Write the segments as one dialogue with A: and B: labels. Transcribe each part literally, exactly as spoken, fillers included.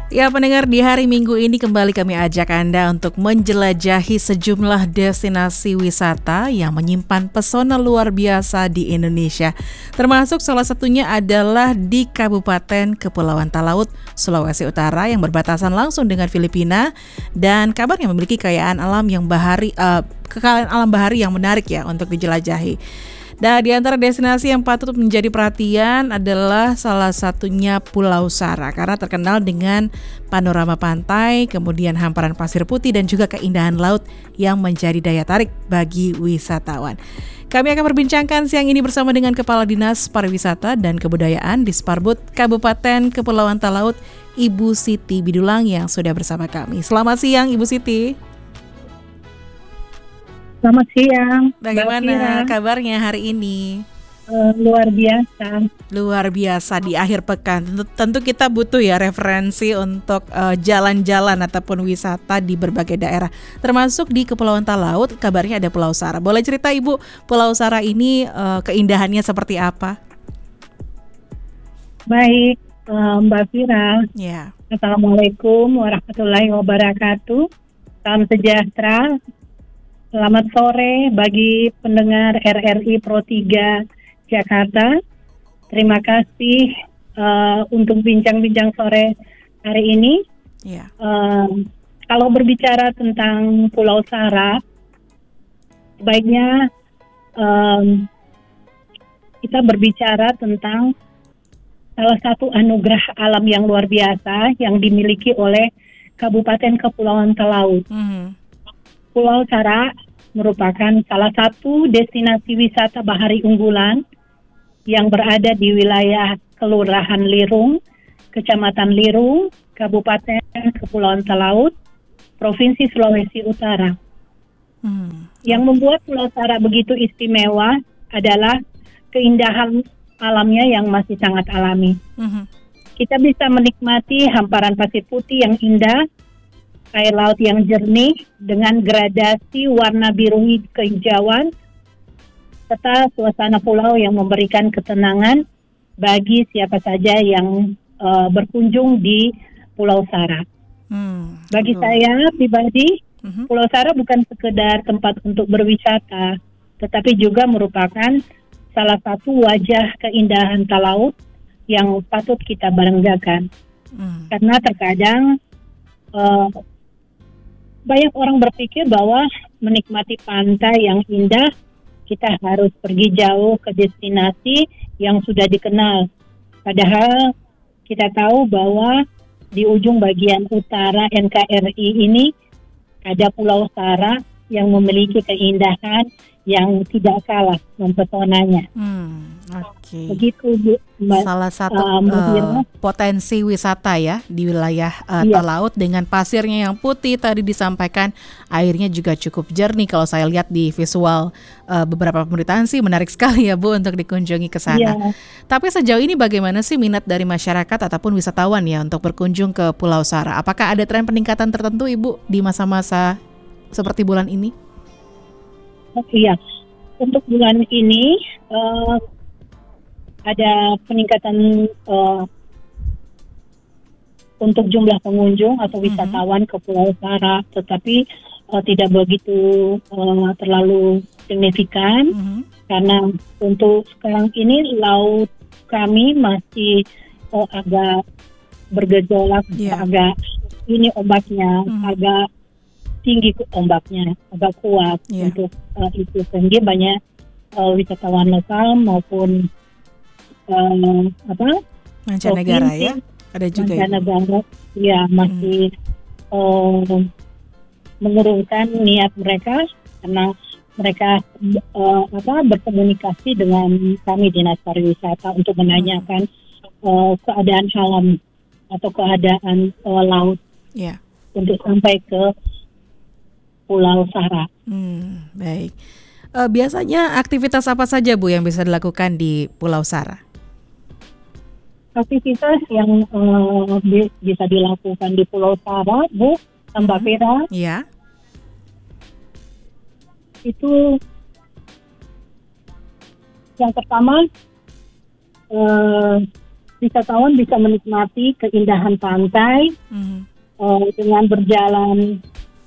A: Ya pendengar, di hari Minggu ini kembali kami ajak Anda untuk menjelajahi sejumlah destinasi wisata yang menyimpan pesona luar biasa di Indonesia. Termasuk salah satunya adalah di Kabupaten Kepulauan Talaut, Sulawesi Utara yang berbatasan langsung dengan Filipina dan kabarnya memiliki kekayaan alam yang bahari, uh, kekayaan alam bahari yang menarik ya untuk dijelajahi. Dan di antara destinasi yang patut menjadi perhatian adalah salah satunya Pulau Sara karena terkenal dengan panorama pantai, kemudian hamparan pasir putih dan juga keindahan laut yang menjadi daya tarik bagi wisatawan. Kami akan berbincangkan siang ini bersama dengan Kepala Dinas Pariwisata dan Kebudayaan Disparbud Kabupaten Kepulauan Talaut, Ibu Siti Bidulang yang sudah bersama kami. Selamat siang Ibu Siti.
B: Selamat siang.
A: Bagaimana kabarnya hari ini?
B: Uh, luar biasa.
A: Luar biasa di akhir pekan. Tentu, tentu kita butuh ya referensi untuk uh, jalan-jalan ataupun wisata di berbagai daerah. Termasuk di Kepulauan Talaut, kabarnya ada Pulau Sara. Boleh cerita Ibu, Pulau Sara ini uh, keindahannya seperti apa?
B: Baik, uh, Mbak Fira.
A: Ya.
B: Assalamualaikum warahmatullahi wabarakatuh. Salam sejahtera. Selamat sore bagi pendengar R R I Pro tiga Jakarta. Terima kasih uh, untuk bincang-bincang sore hari ini.
A: Yeah.
B: Uh, kalau berbicara tentang Pulau Sara, sebaiknya um, kita berbicara tentang salah satu anugerah alam yang luar biasa yang dimiliki oleh Kabupaten Kepulauan Talaut. Mm-hmm. Pulau Sara merupakan salah satu destinasi wisata bahari unggulan yang berada di wilayah Kelurahan Lirung, Kecamatan Lirung, Kabupaten Kepulauan Talaut, Provinsi Sulawesi Utara. Hmm. Yang membuat Pulau Sara begitu istimewa adalah keindahan alamnya yang masih sangat alami. Hmm. Kita bisa menikmati hamparan pasir putih yang indah, air laut yang jernih dengan gradasi warna biru kehijauan, serta suasana pulau yang memberikan ketenangan bagi siapa saja yang uh, berkunjung di Pulau Sara. Hmm, bagi betul. Saya pribadi, uh-huh. Pulau Sara bukan sekedar tempat untuk berwisata, tetapi juga merupakan salah satu wajah keindahan Talaut yang patut kita banggakan. Hmm. Karena terkadang uh, banyak orang berpikir bahwa menikmati pantai yang indah, kita harus pergi jauh ke destinasi yang sudah dikenal. Padahal kita tahu bahwa di ujung bagian utara N K R I ini ada Pulau Sara yang memiliki keindahan yang tidak kalah mempesonanya. Hmm, Oke. Okay. Begitu Bu. Mbak,
A: Salah satu um, uh, potensi wisata ya di wilayah uh, iya. Talaut dengan pasirnya yang putih tadi disampaikan, airnya juga cukup jernih kalau saya lihat di visual uh, beberapa pemberitaan sih menarik sekali ya Bu untuk dikunjungi ke sana. Iya. Tapi sejauh ini bagaimana sih minat dari masyarakat ataupun wisatawan ya untuk berkunjung ke Pulau Sara? Apakah ada tren peningkatan tertentu Ibu di masa-masa seperti bulan ini?
B: Oh, iya, untuk bulan ini uh, ada peningkatan uh, untuk jumlah pengunjung atau wisatawan mm-hmm. ke Pulau Sara, tetapi uh, tidak begitu uh, terlalu signifikan mm-hmm. karena untuk sekarang ini laut kami masih uh, agak bergejolak, yeah. agak ini ombaknya mm-hmm. agak tinggi ombaknya, agak kuat yeah. untuk uh, itu sehingga banyak uh, wisatawan lokal maupun uh, apa
A: mancanegara ya, ada juga
B: mancanegara ya masih hmm. uh, mengurungkan niat mereka karena mereka uh, apa berkomunikasi dengan kami Dinas Pariwisata untuk menanyakan uh, keadaan alam atau keadaan uh, laut yeah. untuk sampai ke Pulau Sara.
A: Hmm, baik. Uh, biasanya aktivitas apa saja Bu yang bisa dilakukan di Pulau Sara?
B: Aktivitas yang uh, bi- bisa dilakukan di Pulau Sara, Bu, Mbak Fira.
A: Hmm, ya.
B: Itu yang pertama uh, wisatawan bisa menikmati keindahan pantai
A: Mhm.
B: uh, dengan berjalan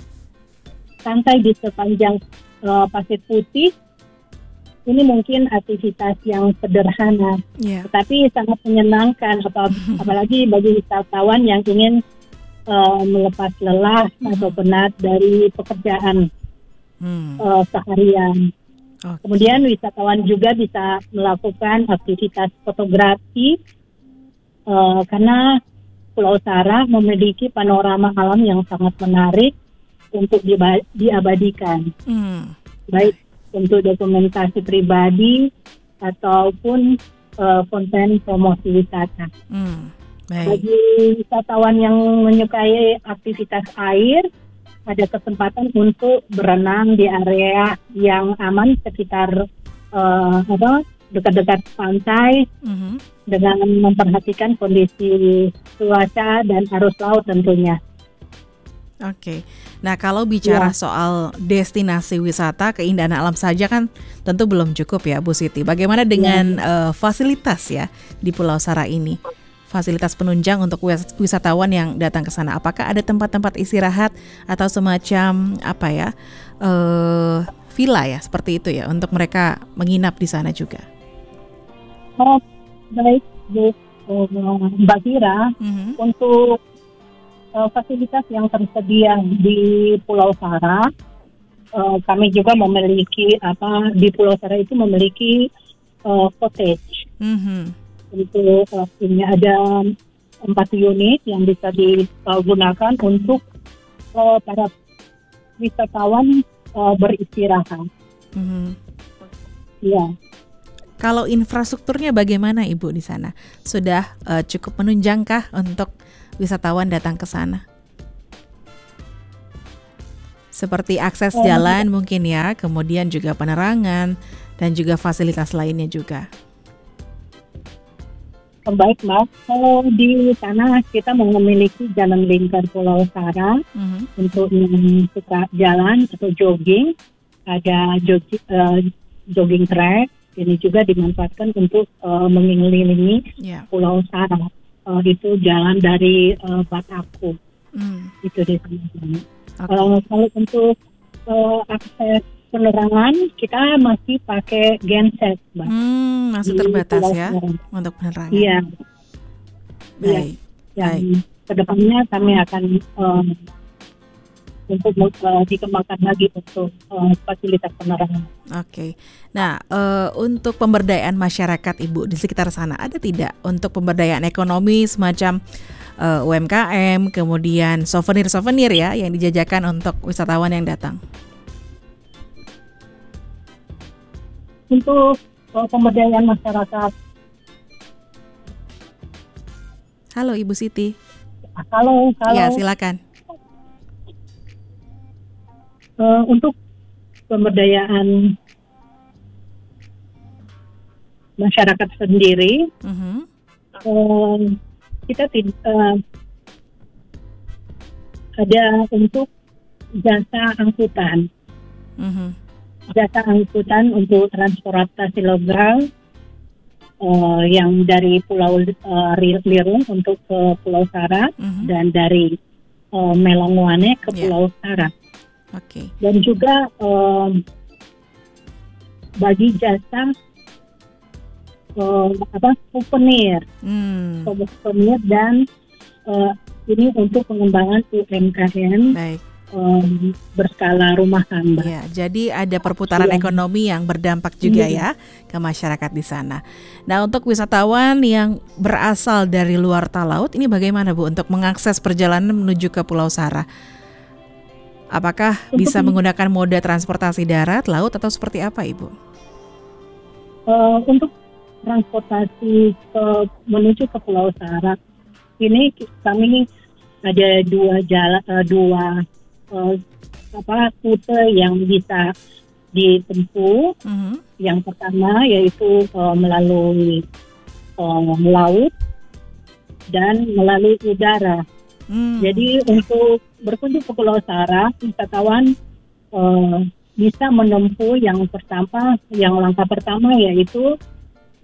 B: santai di sepanjang uh, Pasir Putih. Ini mungkin aktivitas yang sederhana,
A: Iya.
B: tetapi sangat menyenangkan, apa- apalagi bagi wisatawan yang ingin uh, melepas lelah atau penat dari pekerjaan
A: Hmm.
B: uh, seharian.
A: Oke.
B: Kemudian wisatawan juga bisa melakukan aktivitas fotografi uh, karena Pulau Sarah memiliki panorama alam yang sangat menarik untuk diba- diabadikan,
A: Hmm.
B: baik untuk dokumentasi pribadi ataupun uh, konten promosi wisata.
A: Hmm. Baik.
B: Bagi wisatawan yang menyukai aktivitas air, ada kesempatan untuk berenang di area yang aman sekitar uh, apa dekat-dekat pantai
A: Mhm.
B: dengan memperhatikan kondisi cuaca dan arus laut tentunya.
A: Oke. Nah, kalau bicara
B: Ya.
A: soal destinasi wisata, keindahan alam saja kan tentu belum cukup ya, Bu Siti. Bagaimana dengan eh, fasilitas ya di Pulau Sarah ini? Fasilitas penunjang untuk wis- wisatawan yang datang ke sana. Apakah ada tempat-tempat istirahat atau semacam apa ya? eh villa ya, seperti itu ya, untuk mereka menginap di sana juga.
B: Oh, baik, Bu uh, Mbak Kira,
A: Mhm.
B: untuk uh, fasilitas yang tersedia di Pulau Sarah, uh, kami juga memiliki apa di Pulau Sarah itu memiliki uh, cottage.
A: Mhm.
B: Untuk uh, ini ada empat unit yang bisa digunakan untuk uh, para wisatawan uh, beristirahat.
A: Mhm.
B: Ya.
A: Kalau infrastrukturnya bagaimana Ibu di sana? Sudah eh, cukup menunjangkah untuk wisatawan datang ke sana? Seperti akses
B: Oh,
A: jalan mungkin ya, kemudian juga penerangan dan juga fasilitas lainnya juga.
B: Baik, Mas. Kalau di sana kita memiliki jalan lingkar Pulau Sarah.
A: Mhm.
B: Untuk yang suka jalan atau jogging, ada jogging, uh, jogging track. Ini juga dimanfaatkan untuk uh, mengelilingi
A: Ya.
B: Pulau Sarah. Uh, itu jalan dari uh, Bataku.
A: Hmm.
B: Itu di sana.
A: Oke.
B: Uh, kalau untuk uh, akses penerangan, kita masih pakai genset, Mbak.
A: Hmm, masih
B: Di
A: terbatas
B: Pulau
A: ya
B: Sarah.
A: untuk penerangan.
B: Iya, iya.
A: Baik.
B: Yang
A: Baik.
B: kedepannya kami akan um, untuk uh, dikembangkan lagi untuk uh, fasilitas penerangan.
A: Oke. Nah, eh, untuk pemberdayaan masyarakat Ibu di sekitar sana ada tidak untuk pemberdayaan ekonomi semacam eh, U M K M, kemudian souvenir-souvenir ya yang dijajakan untuk wisatawan yang datang?
B: Untuk uh, pemberdayaan masyarakat,
A: Halo Ibu Siti.
B: kalau
A: Ya,
B: kalau
A: silakan.
B: uh, untuk pemberdayaan masyarakat sendiri,
A: Mhm.
B: uh, kita tidak uh, ada untuk jasa angkutan,
A: Mhm.
B: jasa angkutan untuk transportasi lokal uh, yang dari Pulau uh, Lirung untuk ke Pulau Sarah
A: Mhm.
B: dan dari uh, Melongwane ke
A: Ya.
B: Pulau Sarah.
A: Oke.
B: Dan juga um, bagi jasa um, apa souvenir,
A: Hmm.
B: souvenir dan uh, ini untuk pengembangan U M K M
A: Baik.
B: um, berskala rumah tangga.
A: Ya, jadi ada perputaran
B: Iya.
A: ekonomi yang berdampak juga
B: Iya.
A: ya ke masyarakat di sana. Nah, untuk wisatawan yang berasal dari luar Talaut ini bagaimana Bu untuk mengakses perjalanan menuju ke Pulau Sarah? Apakah
B: Untuk
A: bisa menggunakan moda transportasi darat, laut atau seperti apa Ibu?
B: Uh, untuk transportasi ke menuju ke Pulau Sarah ini kami ada dua jalan, uh, dua uh, apa rute yang bisa ditempuh.
A: Mhm.
B: Yang pertama yaitu uh, melalui uh, laut dan melalui udara.
A: Hmm.
B: Jadi untuk berkunjung ke Pulau Sarah, wisatawan uh, bisa menempuh yang pertama, yang langkah pertama yaitu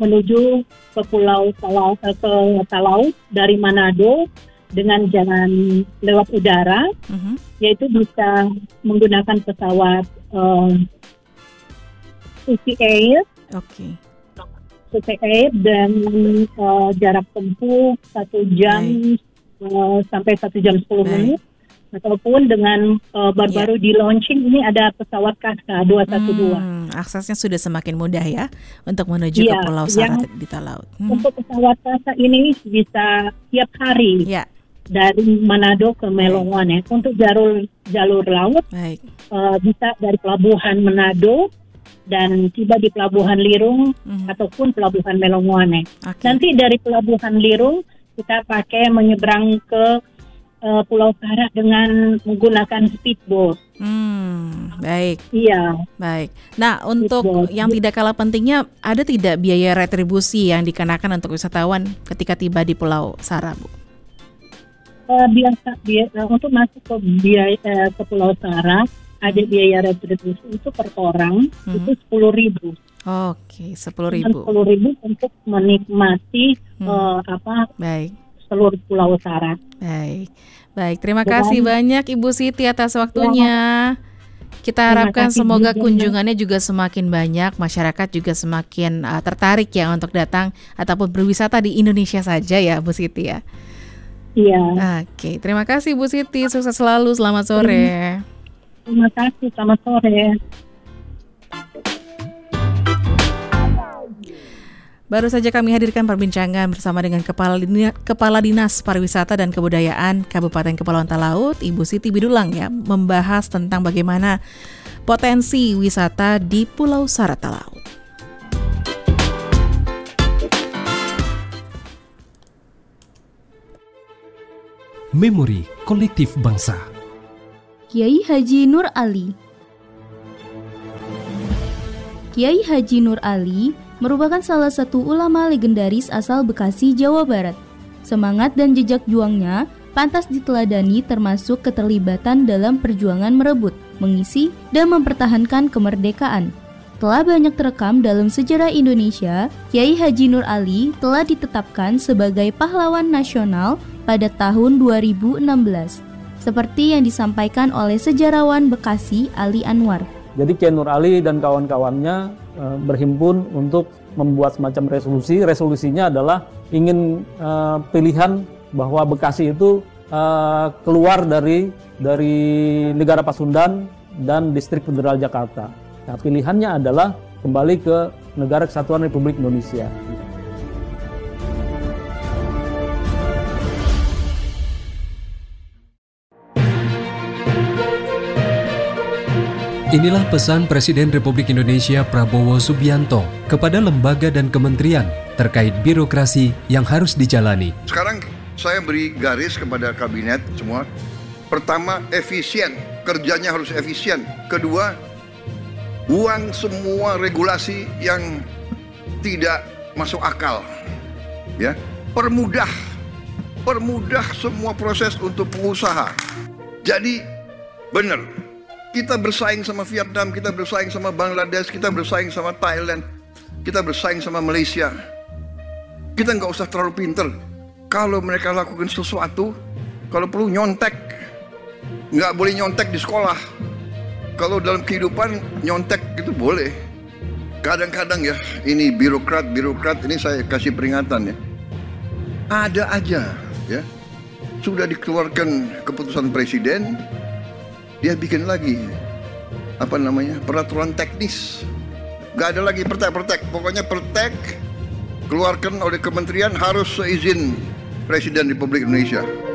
B: menuju ke Pulau Talau, ke Talau dari Manado dengan jalan lewat udara, uh-huh. yaitu bisa menggunakan pesawat uh, Susi Air,
A: okay.
B: Susi Air dan uh, jarak tempuh satu jam uh, sampai satu jam sepuluh menit. Ataupun dengan uh, baru-baru yeah. di launching ini ada pesawat Kaska dua satu dua.
A: Hmm, aksesnya sudah semakin mudah ya untuk menuju yeah, ke Pulau Sara di Talaut.
B: Hmm. Untuk pesawat Kaska ini bisa tiap hari
A: yeah.
B: dari Manado ke Melonwane. Untuk jalur jalur laut uh, bisa dari pelabuhan Manado dan tiba di pelabuhan Lirung hmm. ataupun pelabuhan Melonwane. Okay. Nanti dari pelabuhan Lirung kita pakai menyeberang ke Uh, Pulau Sara dengan menggunakan speedboat.
A: Hmm, baik.
B: Iya.
A: Baik. Nah, untuk speedboat. Yang tidak kalah pentingnya, ada tidak biaya retribusi yang dikenakan untuk wisatawan ketika tiba di Pulau Sara, Bu?
B: Uh, biasa, biasa untuk masuk ke biaya uh, ke Pulau Sara ada biaya retribusi itu per orang hmm. itu sepuluh ribu.
A: Oke, sepuluh ribu.
B: Sepuluh ribu untuk menikmati hmm. uh, apa?
A: Baik.
B: Seluruh Pulau Sara.
A: Baik, baik. Terima Dan, kasih banyak Ibu Siti atas waktunya. Kita harapkan semoga juga. kunjungannya juga semakin banyak, masyarakat juga semakin uh, tertarik ya untuk datang ataupun berwisata di Indonesia saja ya, Bu Siti ya.
B: Iya.
A: Oke, terima kasih Bu Siti. Sukses selalu. Selamat sore.
B: Terima kasih. Selamat sore.
A: Baru saja kami hadirkan perbincangan bersama dengan Kepala Dinas, Kepala Dinas Pariwisata dan Kebudayaan Kabupaten Kepulauan Talaut, Ibu Siti Bidulang ya, membahas tentang bagaimana potensi wisata di Pulau Sara Talaut.
C: Memori Kolektif Bangsa.
D: Kiai Haji Nur Ali. Kiai Haji Nur Ali merupakan salah satu ulama legendaris asal Bekasi, Jawa Barat. Semangat dan jejak juangnya pantas diteladani termasuk keterlibatan dalam perjuangan merebut, mengisi, dan mempertahankan kemerdekaan. Telah banyak terekam dalam sejarah Indonesia, Kiai Haji Nur Ali telah ditetapkan sebagai pahlawan nasional pada tahun dua ribu enam belas, seperti yang disampaikan oleh sejarawan Bekasi Ali Anwar.
E: Jadi Kiai Nur Ali dan kawan-kawannya e, berhimpun untuk membuat semacam resolusi. Resolusinya adalah ingin e, pilihan bahwa Bekasi itu e, keluar dari dari negara Pasundan dan Distrik Federal Jakarta. Nah, pilihannya adalah kembali ke Negara Kesatuan Republik Indonesia.
C: Inilah pesan Presiden Republik Indonesia Prabowo Subianto kepada lembaga dan kementerian terkait birokrasi yang harus dijalani.
F: Sekarang saya beri garis kepada kabinet semua. Pertama, efisien. Kerjanya harus efisien. Kedua, buang semua regulasi yang tidak masuk akal. Ya, permudah. Permudah semua proses untuk pengusaha. Jadi, benar. Kita bersaing sama Vietnam, kita bersaing sama Bangladesh, kita bersaing sama Thailand, kita bersaing sama Malaysia. Kita nggak usah terlalu pinter. Kalau mereka lakukan sesuatu, kalau perlu nyontek, nggak boleh nyontek di sekolah. Kalau dalam kehidupan nyontek itu boleh. Kadang-kadang ya, ini birokrat-birokrat ini saya kasih peringatan ya. Ada aja ya, sudah dikeluarkan keputusan presiden. Dia bikin lagi apa namanya peraturan teknis, nggak ada lagi pertek-pertek. Pokoknya pertek keluarkan oleh kementerian harus seizin Presiden Republik Indonesia.